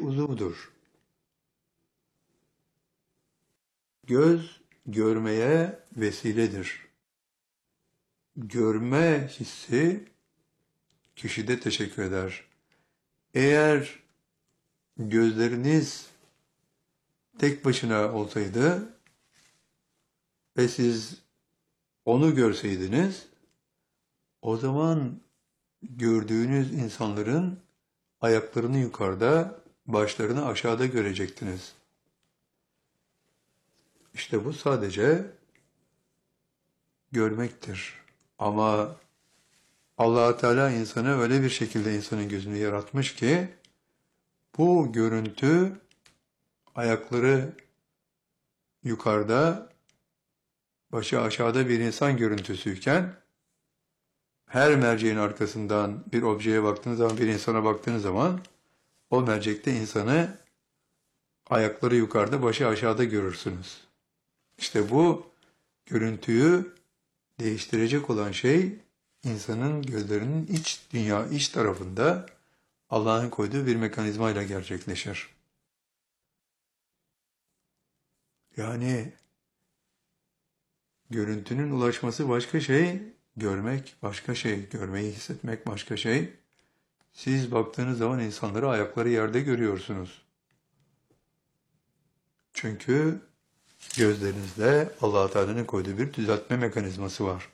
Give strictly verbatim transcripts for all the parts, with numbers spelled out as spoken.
uzuvdur. Göz görmeye vesiledir. Görme hissi kişide teşekkür eder. Eğer gözleriniz tek başına olsaydı ve siz onu görseydiniz, o zaman gördüğünüz insanların ayaklarını yukarıda, başlarını aşağıda görecektiniz. İşte bu sadece görmektir. Ama Allah Teala insanı öyle bir şekilde insanın gözünü yaratmış ki bu görüntü ayakları yukarıda, başı aşağıda bir insan görüntüsüyken her merceğin arkasından bir objeye baktığınız zaman, bir insana baktığınız zaman o mercekte insanı ayakları yukarıda, başı aşağıda görürsünüz. İşte bu görüntüyü değiştirecek olan şey insanın gözlerinin iç dünya, iç tarafında Allah'ın koyduğu bir mekanizmayla gerçekleşir. Yani görüntünün ulaşması başka şey, görmek başka şey, görmeyi hissetmek başka şey. Siz baktığınız zaman insanları ayakları yerde görüyorsunuz. Çünkü gözlerinizde Allah Teala'nın koyduğu bir düzeltme mekanizması var.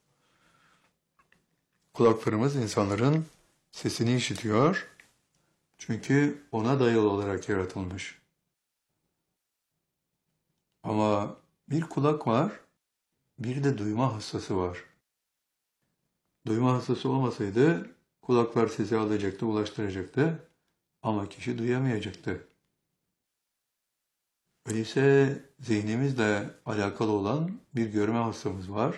Kulaklarımız insanların sesini işitiyor. Çünkü ona dayalı olarak yaratılmış. Ama bir kulak var, bir de duyma hassası var. Duyma hassası olmasaydı kulaklar sesi alacaktı, ulaştıracaktı ama kişi duyamayacaktı. Öyleyse zihnimizle alakalı olan bir görme hassamız var.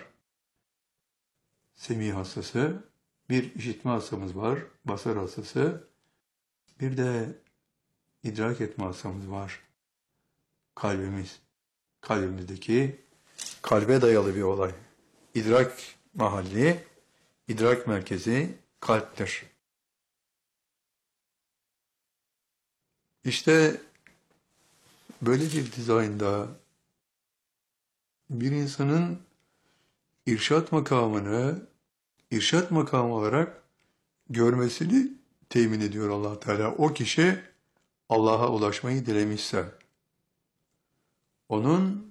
Semî hassası, bir işitme hassamız var, basar hassası, bir de idrak etme hassamız var. Kalbimiz, kalbimizdeki kalbe dayalı bir olay. İdrak mahalli, idrak merkezi kalptir. İşte böyle bir dizaynda bir insanın irşat makamını, irşat makamı olarak görmesini temin ediyor Allah Teala. O kişi Allah'a ulaşmayı dilemişse, onun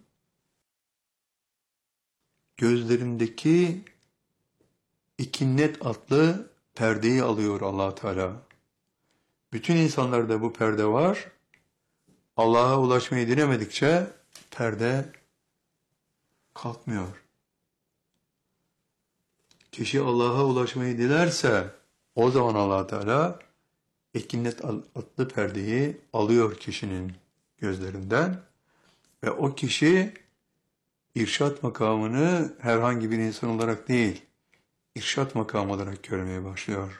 gözlerindeki ikinnet adlı perdeyi alıyor Allah Teala. Bütün insanlarda bu perde var. Allah'a ulaşmayı dilemedikçe perde kalkmıyor. Kişi Allah'a ulaşmayı dilerse o zaman Allah Teala ikinnet adlı perdeyi alıyor kişinin gözlerinden ve o kişi irşat makamını herhangi bir insan olarak değil, irşat makamı olarak görmeye başlıyor.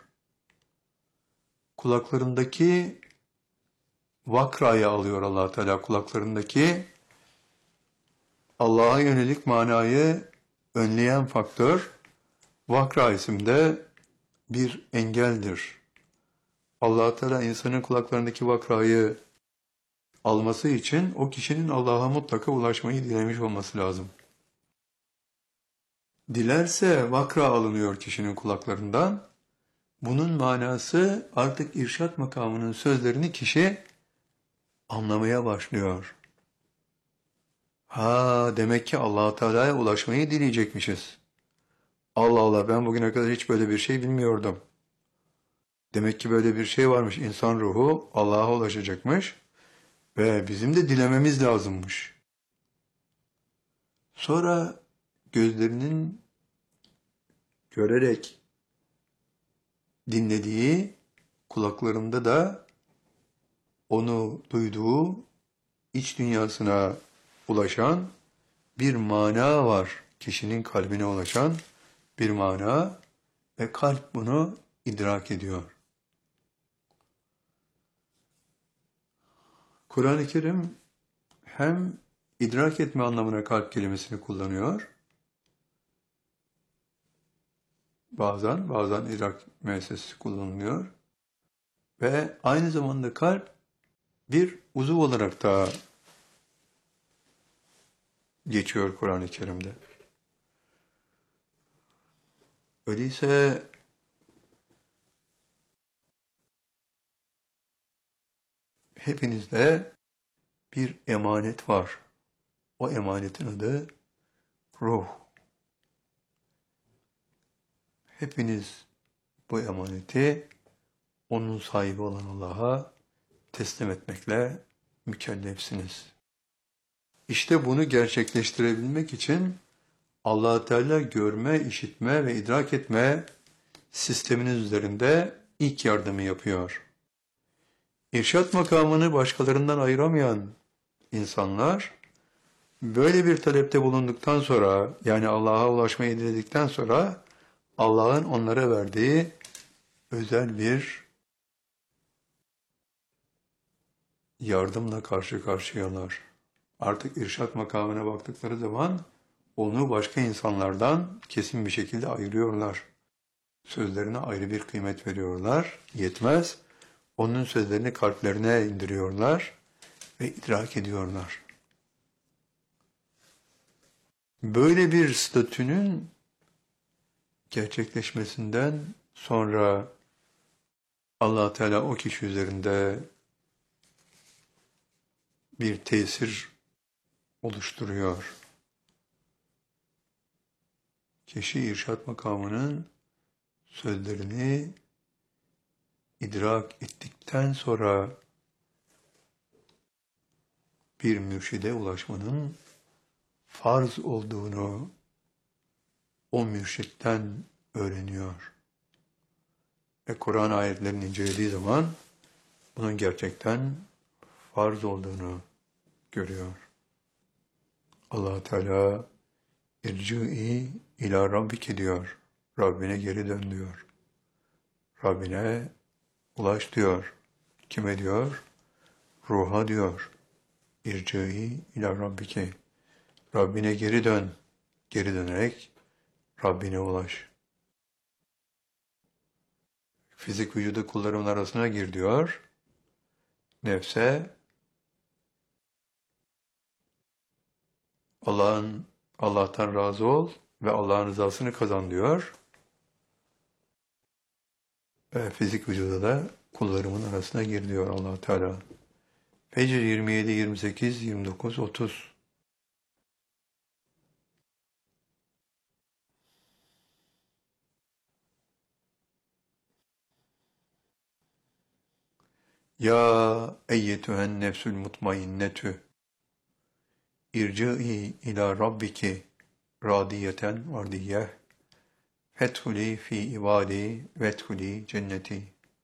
Kulaklarındaki vakrayı alıyor Allah Teala, kulaklarındaki Allah'a yönelik manayı önleyen faktör vakra isimde bir engeldir. Allah Teala insanın kulaklarındaki vakrayı alması için o kişinin Allah'a mutlaka ulaşmayı dilemiş olması lazım. Dilerse vakra alınıyor kişinin kulaklarından. Bunun manası artık irşat makamının sözlerini kişi anlamaya başlıyor. Ha, demek ki Allah Teala'ya ulaşmayı dileyecekmişiz. Allah Allah, ben bugüne kadar hiç böyle bir şey bilmiyordum. Demek ki böyle bir şey varmış. İnsan ruhu Allah'a ulaşacakmış ve bizim de dilememiz lazımmış. Sonra gözlerinin görerek dinlediği, kulaklarında da onu duyduğu, iç dünyasına ulaşan bir mana var. Kişinin kalbine ulaşan bir mana ve kalp bunu idrak ediyor. Kur'an-ı Kerim hem idrak etme anlamına kalp kelimesini kullanıyor, bazen, bazen idrak müessesesi kullanılıyor ve aynı zamanda kalp bir uzuv olarak da geçiyor Kur'an-ı Kerim'de. Öyleyse hepinizde bir emanet var. O emanetin adı ruh. Hepiniz bu emaneti onun sahibi olan Allah'a teslim etmekle mükellefsiniz. İşte bunu gerçekleştirebilmek için Allah-u Teala görme, işitme ve idrak etme sisteminiz üzerinde ilk yardımı yapıyor. İrşad makamını başkalarından ayıramayan insanlar böyle bir talepte bulunduktan sonra, yani Allah'a ulaşmayı diledikten sonra Allah'ın onlara verdiği özel bir yardımla karşı karşıyalar. Artık irşad makamına baktıkları zaman onu başka insanlardan kesin bir şekilde ayırıyorlar. Sözlerine ayrı bir kıymet veriyorlar. Yetmez. Onun sözlerini kalplerine indiriyorlar ve idrak ediyorlar. Böyle bir statünün gerçekleşmesinden sonra Allah Teala o kişi üzerinde bir tesir oluşturuyor. Kişi irşad makamının sözlerini idrak ettikten sonra bir mürşide ulaşmanın farz olduğunu o mürşitten öğreniyor. Ve Kur'an ayetlerini incelediği zaman bunun gerçekten farz olduğunu görüyor. Allah Teala irci'i ila rabbike diyor. Rabbine geri dön diyor. Rabbine ulaş diyor. Kime diyor? Ruha diyor. İrci'i ila rabbike. Rabbine geri dön. Geri dönerek Rabbine ulaş. Fizik vücudu kullarımın arasına gir diyor. Nefse Allah'ın Allah'tan razı ol ve Allah'ın rızasını kazan diyor. Ve fizik vücuda da kullarımın arasına gir diyor Allah Teala. Fecr yirmi yedi, yirmi sekiz, yirmi dokuz, otuz. Ya eyyetühen nefsül mutmainnetü irci'i ila rabbiki radiyeten vardiyeh fethuli fi ibadi vethuli cenneti.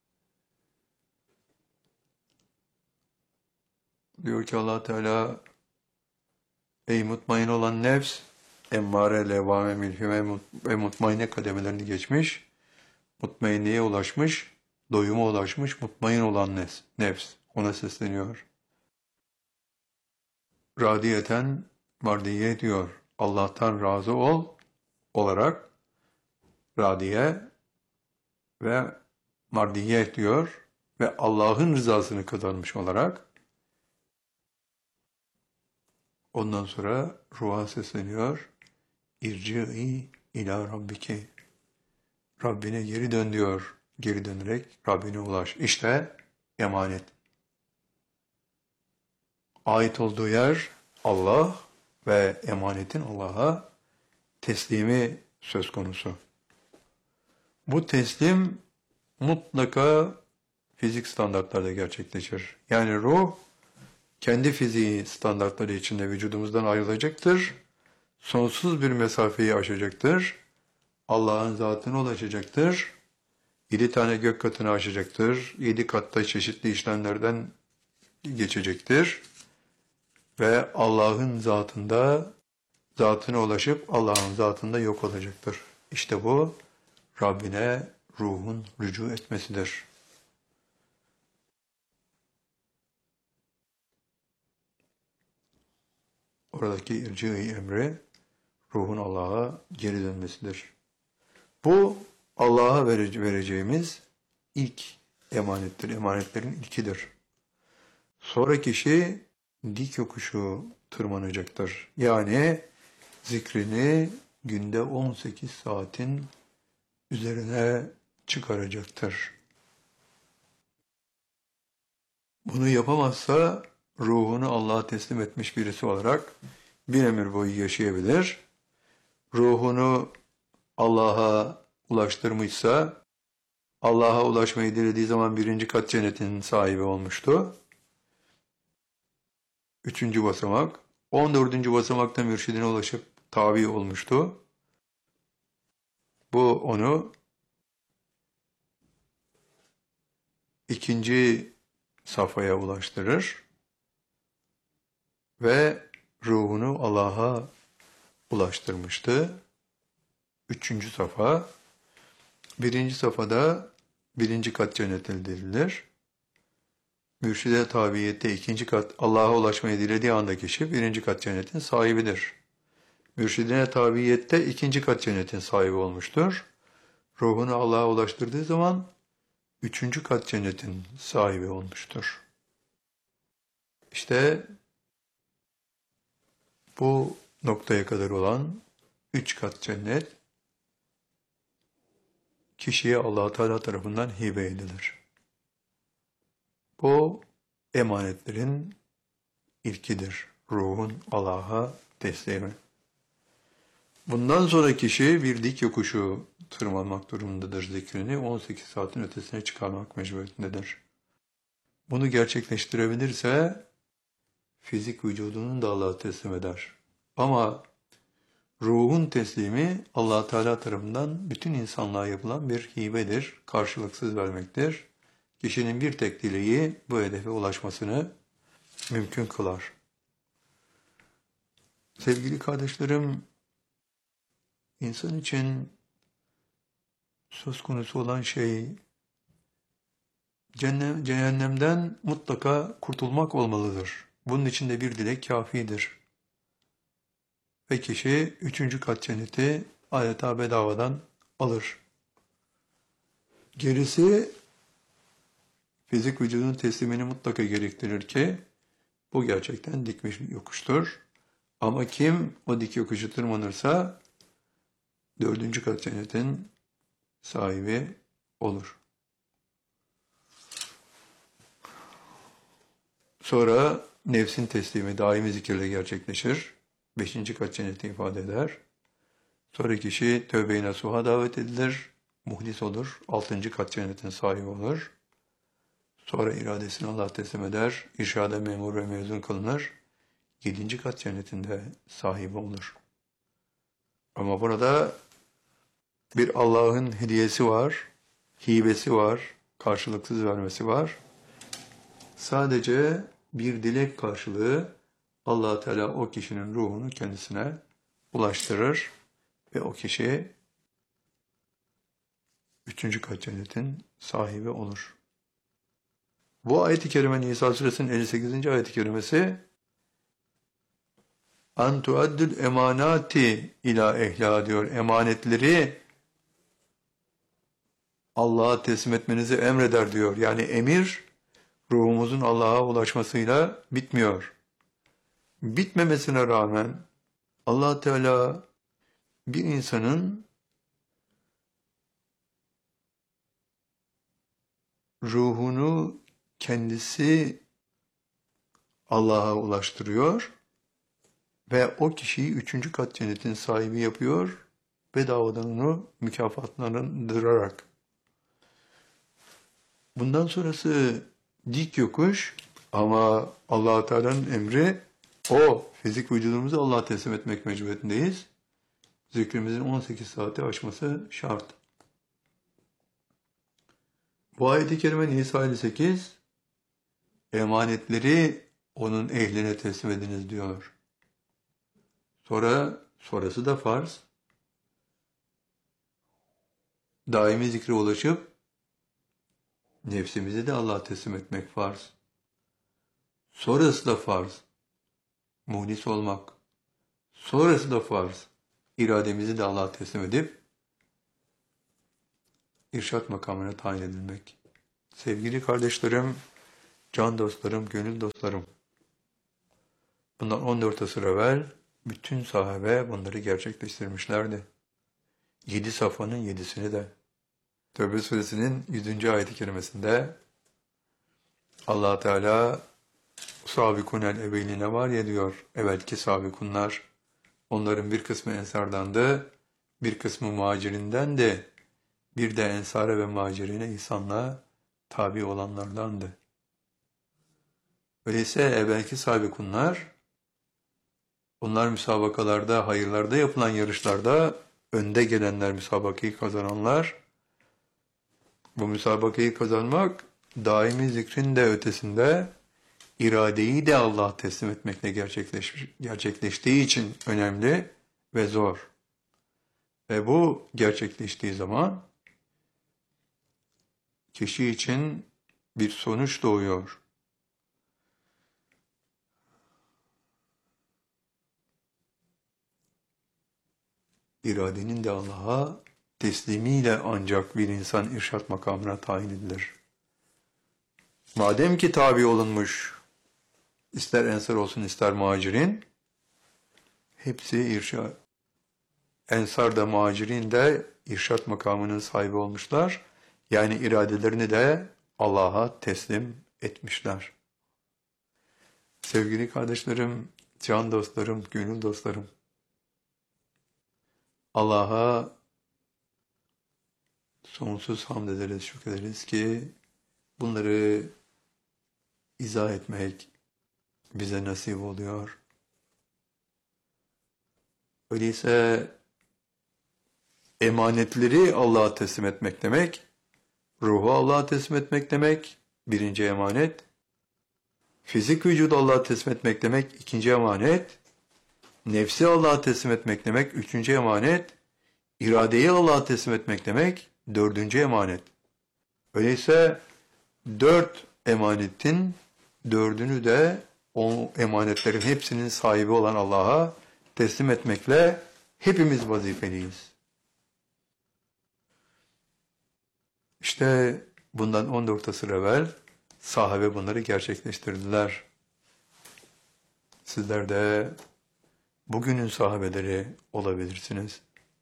Diyor ki Allah Teala, ey mutmain olan nefs, emmare, levvame, mülhime ve mutmainne kademelerini geçmiş, mutmainliğe ulaşmış, doyuma ulaşmış, mutmain olan nefs, nefs ona sesleniyor. Radiyeten vardiye diyor, Allah'tan razı ol olarak, radiye ve mardiye diyor ve Allah'ın rızasını kazanmış olarak, ondan sonra ruha sesleniyor. İrci'i ila rabbiki. Rabbine geri dön diyor. Geri dönerek Rabbine ulaş. İşte emanet. Ait olduğu yer Allah ve emanetin Allah'a teslimi söz konusu. Bu teslim mutlaka fizik standartlarda gerçekleşir. Yani ruh kendi fiziği standartları içinde vücudumuzdan ayrılacaktır. Sonsuz bir mesafeyi aşacaktır. Allah'ın zatına ulaşacaktır. Yedi tane gök katını aşacaktır. Yedi katta çeşitli işlemlerden geçecektir. Ve Allah'ın zatında, zatına ulaşıp Allah'ın zatında yok olacaktır. İşte bu Rabbine ruhun rücu etmesidir. Oradaki irci-i emri ruhun Allah'a geri dönmesidir. Bu Allah'a vereceğimiz ilk emanettir. Emanetlerin ilkidir. Sonra kişi dik yokuşu tırmanacaktır. Yani zikrini günde on sekiz saatin üzerine çıkaracaktır. Bunu yapamazsa ruhunu Allah'a teslim etmiş birisi olarak bir ömür boyu yaşayabilir. Ruhunu Allah'a ulaştırmışsa, Allah'a ulaşmayı dilediği zaman birinci kat cennetin sahibi olmuştu. Üçüncü basamak. On dördüncü basamakta mürşidine ulaşıp tabi olmuştu. Bu onu ikinci safhaya ulaştırır ve ruhunu Allah'a ulaştırmıştı. Üçüncü safa. Birinci safhada birinci kat cennet elde edilir. Mürşide tabiyette ikinci kat Allah'a ulaşmayı dilediği anda kişi birinci kat cennetin sahibidir. Mürşidine tabiyette ikinci kat cennetin sahibi olmuştur. Ruhunu Allah'a ulaştırdığı zaman üçüncü kat cennetin sahibi olmuştur. İşte bu noktaya kadar olan üç kat cennet kişiye Allah Teala tarafından hibe edilir. Bu emanetlerin ilkidir. Ruhun Allah'a teslimi. Bundan sonra kişi bir dik yokuşu tırmanmak durumundadır zikrini. on sekiz saatin ötesine çıkarmak mecburiyetindedir. Bunu gerçekleştirebilirse fizik vücudunun da Allah'a teslim eder. Ama ruhun teslimi Allah Teala tarafından bütün insanlığa yapılan bir hibedir, karşılıksız vermektir. Kişinin bir tek dileği bu hedefe ulaşmasını mümkün kılar. Sevgili kardeşlerim, insan için söz konusu olan şey cehennemden mutlaka kurtulmak olmalıdır. Bunun için de bir dilek kafidir. Ve kişi üçüncü kat cenneti adeta bedavadan alır. Gerisi fizik vücudun teslimini mutlaka gerektirir ki bu gerçekten dikmiş yokuştur. Ama kim o dik yokuşu tırmanırsa dördüncü kat cennetin sahibi olur. Sonra nefsin teslimi daimi zikirle gerçekleşir. Beşinci kat cenneti ifade eder. Sonra kişi tövbe-i nasuha davet edilir. Muhlis olur. Altıncı kat cennetin sahibi olur. Sonra iradesini Allah'a teslim eder. İrşada memur ve mezun kılınır. Yedinci kat cennetinde sahibi olur. Ama burada bir Allah'ın hediyesi var, hibesi var, karşılıksız vermesi var. Sadece bir dilek karşılığı Allah Teala o kişinin ruhunu kendisine ulaştırır ve o kişi üçüncü kat cennetin sahibi olur. Bu ayet-i kerime Nisa suresinin elli sekizinci ayet-i kerimesi "En tuaddül emanati ila ehla" diyor. Emanetleri Allah'a teslim etmenizi emreder diyor. Yani emir ruhumuzun Allah'a ulaşmasıyla bitmiyor. Bitmemesine rağmen Allah Teala bir insanın ruhunu kendisi Allah'a ulaştırıyor ve o kişiyi üçüncü kat cennetin sahibi yapıyor, bedavadan onu mükafatlandırarak. Bundan sonrası dik yokuş ama Allah Teala'nın emri o fizik vücudumuzu Allah'a teslim etmek mecburiyetindeyiz. Zikrimizin on sekiz saati aşması şart. Bu ayet-i kerime Nisa elli sekiz emanetleri onun ehline teslim ediniz diyor. Sonra sonrası da farz. Daimi zikre ulaşıp nefsimizi de Allah'a teslim etmek farz. Sonrası da farz. Muhlis olmak. Sonrası da farz. İrademizi de Allah'a teslim edip irşat makamına tayin edilmek. Sevgili kardeşlerim, can dostlarım, gönül dostlarım. Bundan on dört asır evvel bütün sahabe bunları gerçekleştirmişlerdi. Yedi safhanın yedisini de. Tevbe suresinin yüzüncü ayet-i kerimesinde Allah Teala "Sabikunel evveline var ya" diyor. Evvelki sabikunlar. Onların bir kısmı ensardandı, bir kısmı muhacirinden de, bir de ensara ve muhacirine ihsanla tabi olanlardandı. Öyleyse evvelki sabikunlar, onlar müsabakalarda, hayırlarda yapılan yarışlarda önde gelenler, müsabakayı kazananlar. Bu müsabakayı kazanmak daimi zikrin de ötesinde iradeyi de Allah'a teslim etmekle gerçekleş, gerçekleştiği için önemli ve zor. Ve bu gerçekleştiği zaman kişi için bir sonuç doğuyor. İradenin de Allah'a teslimiyle ancak bir insan irşat makamına tayin edilir. Madem ki tabi olunmuş, ister ensar olsun ister muhacirin, hepsi irşat. Ensar da muhacirin de irşat makamının sahibi olmuşlar. Yani iradelerini de Allah'a teslim etmişler. Sevgili kardeşlerim, can dostlarım, gönül dostlarım, Allah'a sonsuz hamd ederiz, şükrederiz ki bunları izah etmek bize nasip oluyor. Öyleyse emanetleri Allah'a teslim etmek demek, ruhu Allah'a teslim etmek demek, birinci emanet. Fizik vücudu Allah'a teslim etmek demek, ikinci emanet. Nefsi Allah'a teslim etmek demek, üçüncü emanet. İradeyi Allah'a teslim etmek demek, dördüncü emanet. Öyleyse dört emanetin dördünü de o emanetlerin hepsinin sahibi olan Allah'a teslim etmekle hepimiz vazifeliyiz. İşte bundan on dört asır evvel sahabe bunları gerçekleştirdiler. Sizler de bugünün sahabeleri olabilirsiniz.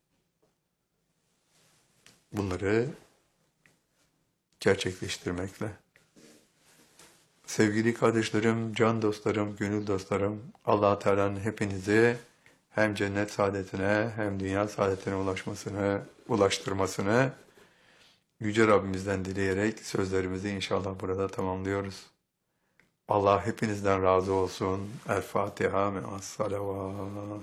Bunları gerçekleştirmekle. Sevgili kardeşlerim, can dostlarım, gönül dostlarım, Allah Teala'nın hepinizi hem cennet saadetine hem dünya saadetine ulaşmasını, ulaştırmasını Yüce Rabbimizden dileyerek sözlerimizi inşallah burada tamamlıyoruz. Allah hepinizden razı olsun. El Fatiha me'as salavat.